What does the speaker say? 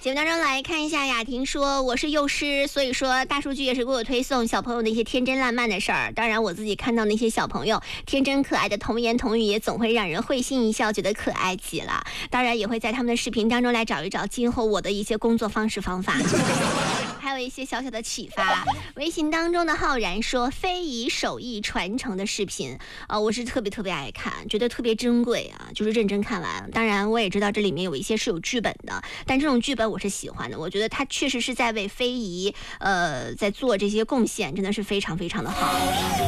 节目当中来看一下，雅婷说我是幼师，所以说大数据也是给我推送小朋友的一些天真烂漫的事儿。当然我自己看到那些小朋友天真可爱的童言童语，也总会让人会心一笑，觉得可爱极了。当然也会在他们的视频当中来找一找今后我的一些工作方式方法。还有一些小小的启发。微信当中的浩然说，非遗手艺传承的视频我是特别爱看，觉得特别珍贵啊，就是认真看完。当然我也知道这里面有一些是有剧本的，但这种剧本我是喜欢的，我觉得它确实是在为非遗在做这些贡献，真的是非常的好。